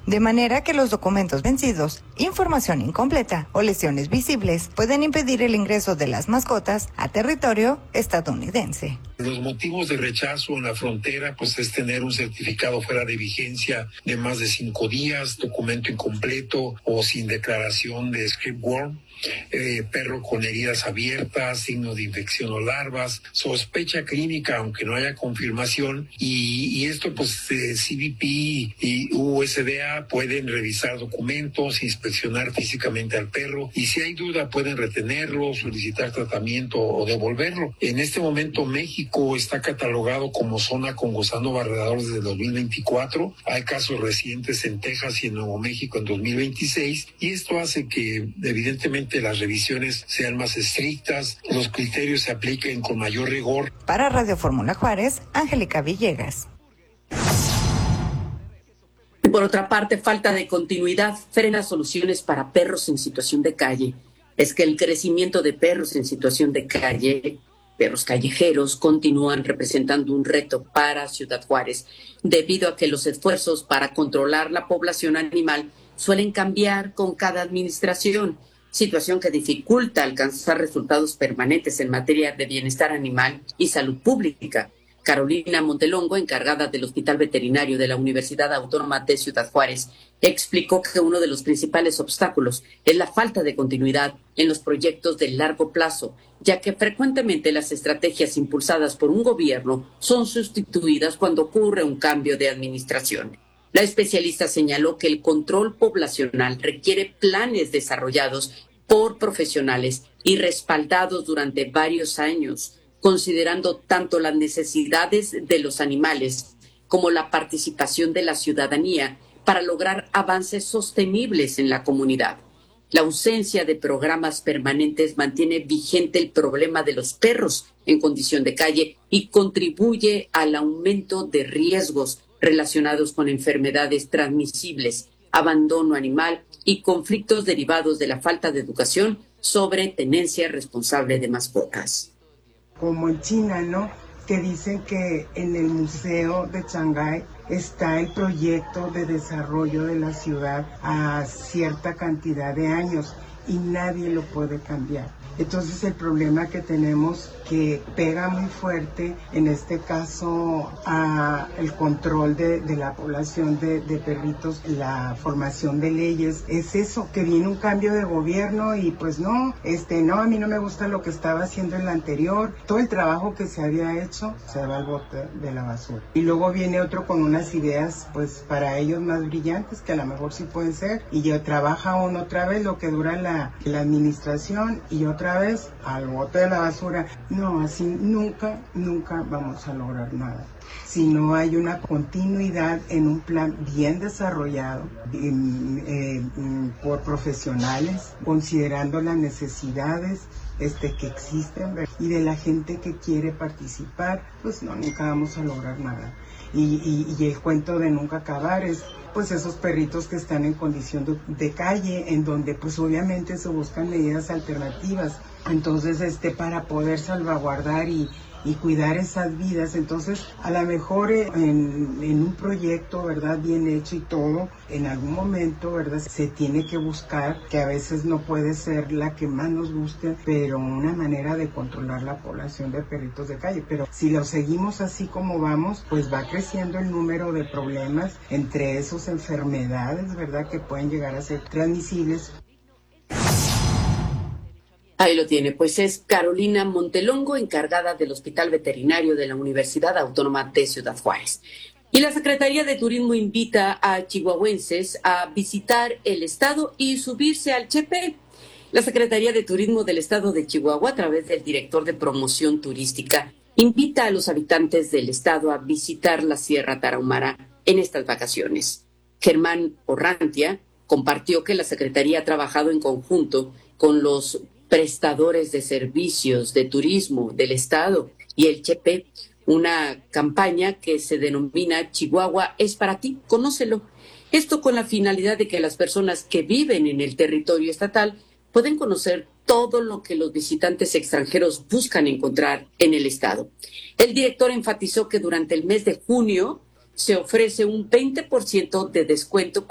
de manera que los documentos vencidos, información incompleta o lesiones visibles pueden impedir el ingreso de las mascotas a territorio estadounidense. Los motivos de rechazo en la frontera pues es tener un certificado fuera de vigencia de más de 5 días, documento incompleto o sin declaración de scriptworm, perro con heridas abiertas, signos de infección o larvas, sospecha clínica aunque no haya confirmación, y esto pues CBP y USDA pueden revisar documentos, inspeccionar físicamente al perro, y si hay duda pueden retenerlo, solicitar tratamiento o devolverlo. En este momento México está catalogado como zona con gusano barredor desde 2024, hay casos recientes en Texas y en Nuevo México en 2026, y esto hace que evidentemente las revisiones sean más estrictas, los criterios se apliquen con mayor rigor. Para Radio Fórmula Juárez, Angélica Villegas. Por otra parte, falta de continuidad frena soluciones para perros en situación de calle. Es que el crecimiento de perros en situación de calle, perros callejeros, continúan representando un reto para Ciudad Juárez, debido a que los esfuerzos para controlar la población animal suelen cambiar con cada administración, situación que dificulta alcanzar resultados permanentes en materia de bienestar animal y salud pública. Carolina Montelongo, encargada del Hospital Veterinario de la Universidad Autónoma de Ciudad Juárez, explicó que uno de los principales obstáculos es la falta de continuidad en los proyectos de largo plazo, ya que frecuentemente las estrategias impulsadas por un gobierno son sustituidas cuando ocurre un cambio de administración. La especialista señaló que el control poblacional requiere planes desarrollados por profesionales y respaldados durante varios años, considerando tanto las necesidades de los animales como la participación de la ciudadanía para lograr avances sostenibles en la comunidad. La ausencia de programas permanentes mantiene vigente el problema de los perros en condición de calle y contribuye al aumento de riesgos relacionados con enfermedades transmisibles, abandono animal y conflictos derivados de la falta de educación sobre tenencia responsable de mascotas. Como en China, ¿no? Que dicen que en el Museo de Shanghái está el proyecto de desarrollo de la ciudad a cierta cantidad de años y nadie lo puede cambiar. Entonces el problema que tenemos que pega muy fuerte, en este caso, a el control de la población de perritos, la formación de leyes, es eso, que viene un cambio de gobierno y pues no, a mí no me gusta lo que estaba haciendo el anterior, todo el trabajo que se había hecho se va al bote de la basura. Y luego viene otro con unas ideas, pues para ellos más brillantes, que a lo mejor sí pueden ser, y ya trabaja uno otra vez lo que dura la administración y otra vez al bote de la basura. No, así nunca vamos a lograr nada. Si no hay una continuidad en un plan bien desarrollado por profesionales, considerando las necesidades que existen y de la gente que quiere participar, pues no, nunca vamos a lograr nada. Y el cuento de nunca acabar es pues esos perritos que están en condición de calle, en donde pues obviamente se buscan medidas alternativas. Entonces, para poder salvaguardar y cuidar esas vidas, entonces a lo mejor en un proyecto, ¿verdad?, bien hecho y todo, en algún momento, ¿verdad?, se tiene que buscar, que a veces no puede ser la que más nos guste, pero una manera de controlar la población de perritos de calle. Pero si lo seguimos así como vamos, pues va creciendo el número de problemas, entre esos enfermedades, ¿verdad?, que pueden llegar a ser transmisibles. Ahí lo tiene, pues es Carolina Montelongo, encargada del Hospital Veterinario de la Universidad Autónoma de Ciudad Juárez. Y la Secretaría de Turismo invita a chihuahuenses a visitar el estado y subirse al Chepe. La Secretaría de Turismo del Estado de Chihuahua, a través del director de promoción turística, invita a los habitantes del estado a visitar la Sierra Tarahumara en estas vacaciones. Germán Orrantia compartió que la Secretaría ha trabajado en conjunto con los prestadores de servicios de turismo del estado y el Chepe, una campaña que se denomina Chihuahua es para ti, conócelo. Esto con la finalidad de que las personas que viven en el territorio estatal pueden conocer todo lo que los visitantes extranjeros buscan encontrar en el estado. El director enfatizó que durante el mes de junio se ofrece un 20% de descuento